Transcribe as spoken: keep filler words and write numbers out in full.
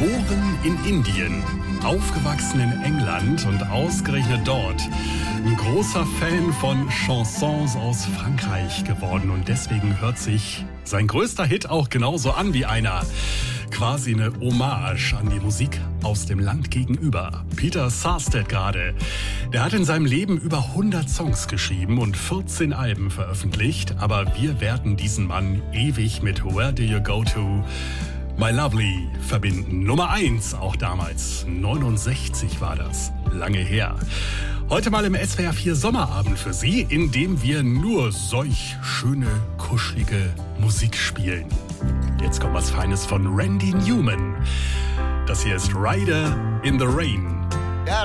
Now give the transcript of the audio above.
Geboren in Indien, aufgewachsen in England und ausgerechnet dort ein großer Fan von Chansons aus Frankreich geworden. Und deswegen hört sich sein größter Hit auch genauso an wie einer. Quasi eine Hommage an die Musik aus dem Land gegenüber. Peter Sarstedt gerade. Der hat in seinem Leben über hundert Songs geschrieben und vierzehn Alben veröffentlicht. Aber wir werden diesen Mann ewig mit Where Do You Go To, My Lovely verbinden. Nummer eins, auch damals. neunundsechzig war das. Lange her. Heute mal im S W R vier Sommerabend für Sie, in dem wir nur solch schöne, kuschelige Musik spielen. Jetzt kommt was Feines von Randy Newman. Das hier ist Rider in the Rain.